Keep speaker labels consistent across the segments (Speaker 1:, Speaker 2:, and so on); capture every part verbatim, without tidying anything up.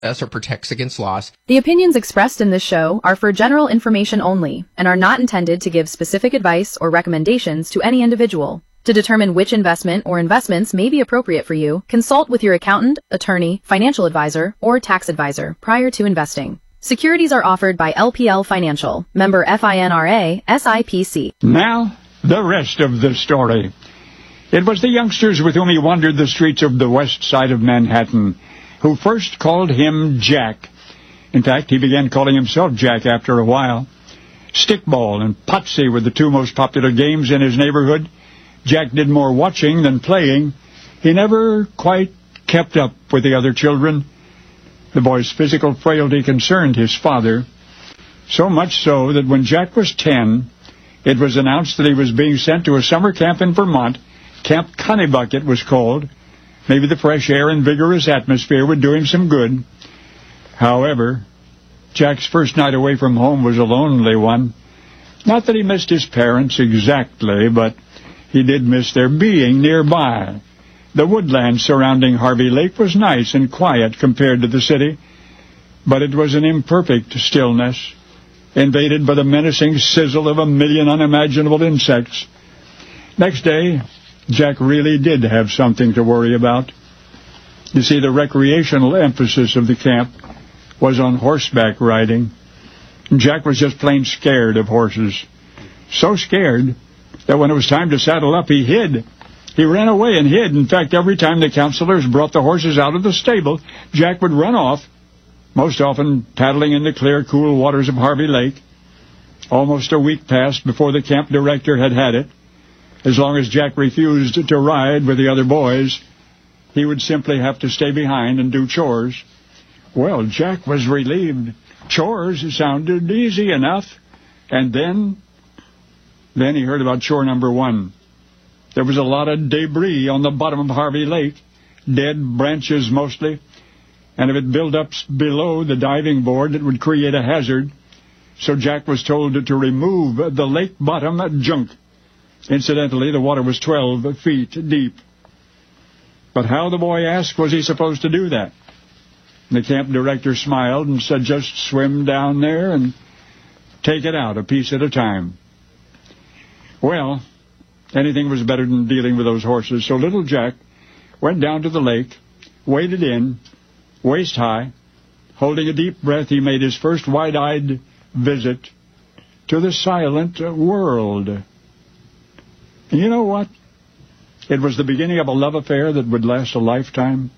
Speaker 1: or protects against loss.
Speaker 2: The opinions expressed in this show are for general information only and are not intended to give specific advice or recommendations to any individual. To determine which investment or investments may be appropriate for you, consult with your accountant, attorney, financial advisor, or tax advisor prior to investing. Securities are offered by L P L Financial, member FINRA, S I P C.
Speaker 3: Now, the rest of the story. It was the youngsters with whom he wandered the streets of the west side of Manhattan who first called him Jack. In fact, he began calling himself Jack after a while. Stickball and Potsy were the two most popular games in his neighborhood. Jack did more watching than playing. He never quite kept up with the other children. The boy's physical frailty concerned his father, so much so that when Jack was ten, it was announced that he was being sent to a summer camp in Vermont. Camp Connebuck it was called. Maybe the fresh air and vigorous atmosphere would do him some good. However, Jack's first night away from home was a lonely one. Not that he missed his parents exactly, but he did miss their being nearby. The woodland surrounding Harvey Lake was nice and quiet compared to the city, but it was an imperfect stillness, invaded by the menacing sizzle of a million unimaginable insects. Next day, Jack really did have something to worry about. You see, the recreational emphasis of the camp was on horseback riding. Jack was just plain scared of horses. So scared that when it was time to saddle up, he hid. He ran away and hid. In fact, every time the counselors brought the horses out of the stable, Jack would run off, most often paddling in the clear, cool waters of Harvey Lake. Almost a week passed before the camp director had had it. As long as Jack refused to ride with the other boys, he would simply have to stay behind and do chores. Well, Jack was relieved. Chores sounded easy enough. And then, then he heard about chore number one. There was a lot of debris on the bottom of Harvey Lake, dead branches mostly, and if it built up below the diving board, it would create a hazard. So Jack was told to remove the lake bottom junk. Incidentally, the water was twelve feet deep. But how, the boy asked, was he supposed to do that? The camp director smiled and said, just swim down there and take it out a piece at a time. Well, anything was better than dealing with those horses, so little Jack went down to the lake, waded in, waist high. Holding a deep breath, he made his first wide-eyed visit to the silent world. And you know what? It was the beginning of a love affair that would last a lifetime.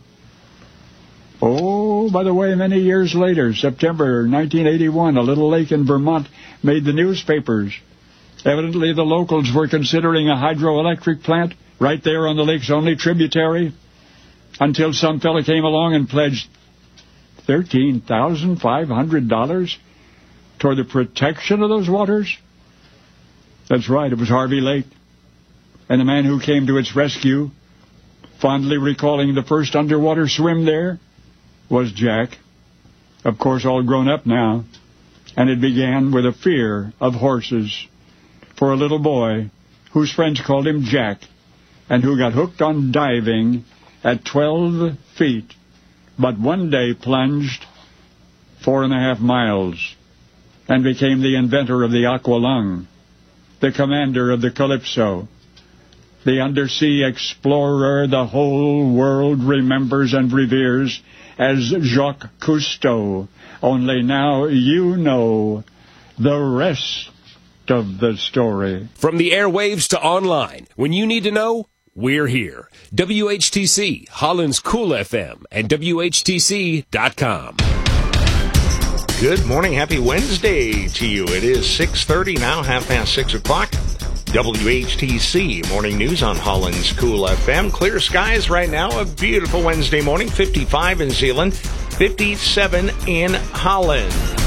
Speaker 3: Oh, by the way, many years later, September nineteen eighty-one, a little lake in Vermont made the newspapers. Evidently, the locals were considering a hydroelectric plant right there on the lake's only tributary, until some fella came along and pledged thirteen thousand five hundred dollars toward the protection of those waters. That's right, it was Harvey Lake. And the man who came to its rescue, fondly recalling the first underwater swim there, was Jack. Of course, all grown up now. And it began with a fear of horses for a little boy whose friends called him Jack and who got hooked on diving at twelve feet, but one day plunged four and a half miles and became the inventor of the aqualung, the commander of the Calypso, the undersea explorer the whole world remembers and reveres as Jacques Cousteau. Only now you know the rest of the story.
Speaker 4: From the airwaves to online, when you need to know, we're here. W H T C, Holland's Cool F M, and W H T C dot com.
Speaker 5: Good morning. Happy Wednesday to you. It is six thirty now, half past six o'clock. W H T C Morning News on Holland's Cool F M. Clear skies right now. A beautiful Wednesday morning. fifty-five in Zeeland, fifty-seven in Holland.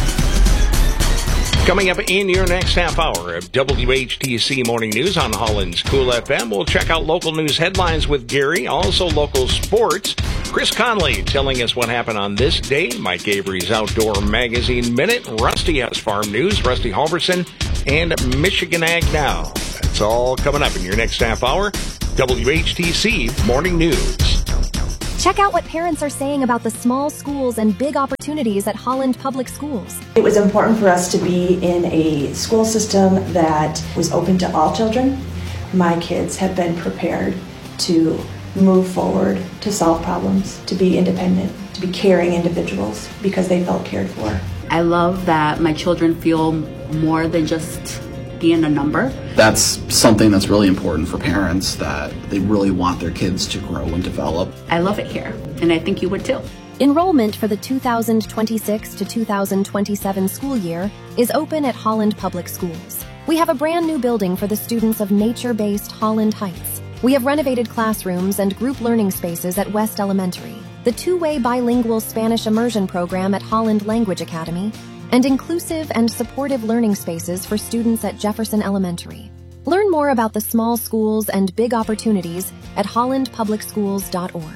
Speaker 5: Coming up in your next half hour of W H T C Morning News on Holland's Cool F M, we'll check out local news headlines with Gary, also local sports. Chris Conley telling us what happened on this day. Mike Avery's Outdoor Magazine Minute. Rusty has farm news. Rusty Halverson and Michigan Ag Now. That's all coming up in your next half hour. W H T C Morning News.
Speaker 1: Check out what parents are saying about the small schools and big opportunities at Holland Public Schools.
Speaker 6: It was important for us to be in a school system that was open to all children. My kids have been prepared to move forward, to solve problems, to be independent, to be caring individuals because they felt cared for.
Speaker 7: I love that my children feel more than just being a number.
Speaker 8: That's something that's really important for parents, that they really want their kids to grow and develop.
Speaker 7: I love it here, and I think you would too.
Speaker 1: Enrollment for the two thousand twenty-six to two thousand twenty-seven school year is open at Holland Public Schools. We have a brand new building for the students of nature-based Holland Heights. We have renovated classrooms and group learning spaces at West Elementary, the two-way bilingual Spanish immersion program at Holland Language Academy, and inclusive and supportive learning spaces for students at Jefferson Elementary. Learn more about the small schools and big opportunities at holland public schools dot org.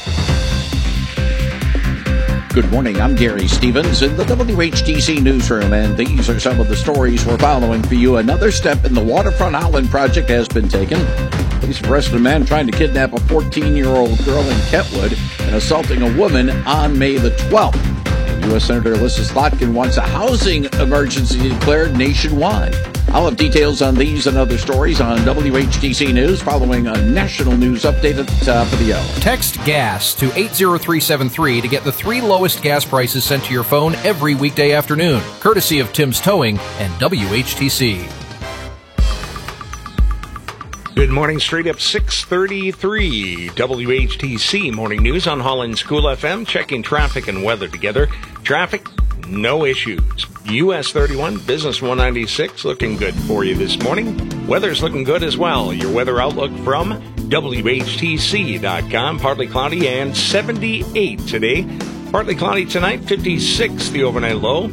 Speaker 9: Good morning, I'm Gary Stevens in the W H T C newsroom, and these are some of the stories we're following for you. Another step in the Waterfront Holland project has been taken. Police arrested a man trying to kidnap a fourteen-year-old girl in Kentwood and assaulting a woman on May the twelfth. U S Senator Alyssa Slotkin wants a housing emergency declared nationwide. I'll have details on these and other stories on W H T C News following a national news update at the top of the hour.
Speaker 10: Text GAS to eight zero three seven three to get the three lowest gas prices sent to your phone every weekday afternoon, courtesy of Tim's Towing and W H T C.
Speaker 5: Good morning, straight up six thirty-three. W H T C Morning News on Holland's Cool F M, checking traffic and weather together. Traffic, no issues. U S thirty-one, Business one ninety-six, looking good for you this morning. Weather's looking good as well. Your weather outlook from W H T C dot com. Partly cloudy and seventy-eight today. Partly cloudy tonight, fifty-six the overnight low.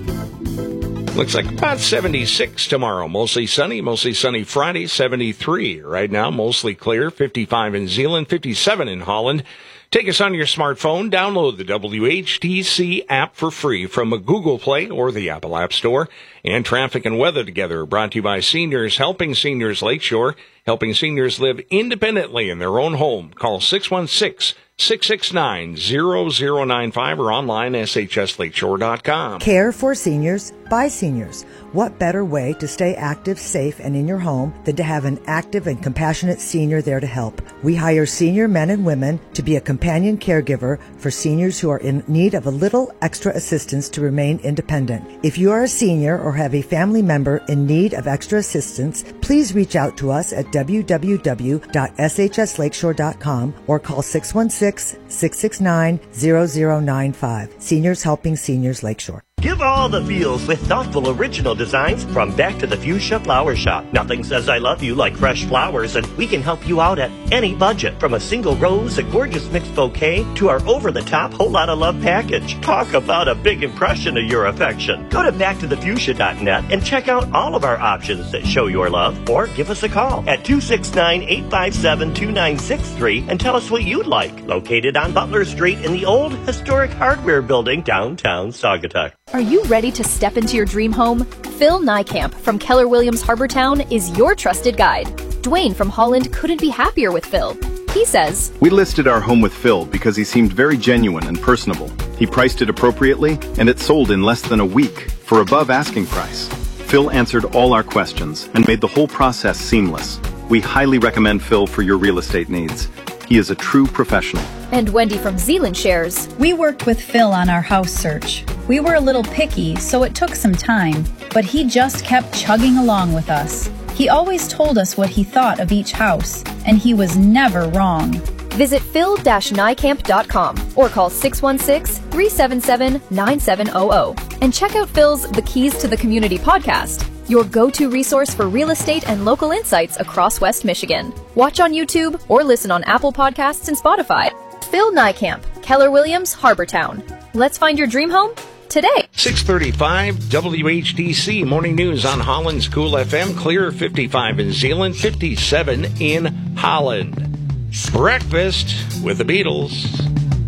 Speaker 5: Looks like about seventy-six tomorrow. Mostly sunny, mostly sunny Friday, seventy-three. Right now, mostly clear, fifty-five in Zeeland, fifty-seven in Holland. Take us on your smartphone. Download the W H T C app for free from a Google Play or the Apple App Store. And traffic and weather together brought to you by Seniors Helping Seniors Lakeshore, helping seniors live independently in their own home. Call six one six, six six nine, zero zero nine five or online S H S lakeshore dot com.
Speaker 11: Care for seniors by seniors. What better way to stay active, safe, and in your home than to have an active and compassionate senior there to help? We hire senior men and women to be a companion caregiver for seniors who are in need of a little extra assistance to remain independent. If you are a senior or have a family member in need of extra assistance, please reach out to us at w w w dot s h s lakeshore dot com or call six one six, six six nine, zero zero nine five. Seniors Helping Seniors Lakeshore.
Speaker 12: Give all the feels with thoughtful original designs from Back to the Fuchsia Flower Shop. Nothing says I love you like fresh flowers, and we can help you out at any budget. From a single rose, a gorgeous mixed bouquet, to our over-the-top whole lot of love package. Talk about a big impression of your affection. Go to back to the fuchsia dot net and check out all of our options that show your love, or give us a call at two six nine, eight five seven, two nine six three and tell us what you'd like. Located on Butler Street in the old historic hardware building downtown Saugatuck.
Speaker 13: Are you ready to step into your dream home? Phil Niekamp from Keller Williams Harbortown is your trusted guide. Dwayne from Holland couldn't be happier with Phil. He says,
Speaker 14: "We listed our home with Phil because he seemed very genuine and personable. He priced it appropriately, and it sold in less than a week for above asking price. Phil answered all our questions and made the whole process seamless. We highly recommend Phil for your real estate needs. He is a true professional."
Speaker 13: And Wendy from Zeeland shares,
Speaker 15: "We worked with Phil on our house search. We were a little picky, so it took some time, but he just kept chugging along with us. He always told us what he thought of each house, and he was never wrong."
Speaker 13: Visit phil dash niekamp dot com or call six one six, three seven seven, nine seven zero zero and check out Phil's The Keys to the Community podcast, your go-to resource for real estate and local insights across West Michigan. Watch on YouTube or listen on Apple Podcasts and Spotify. Phil Niekamp, Keller Williams, Harbortown. Let's find your dream home today.
Speaker 5: six thirty-five W H T C Morning News on Holland's Cool F M. Clear, fifty-five in Zeeland, fifty-seven in Holland. Breakfast with the Beatles.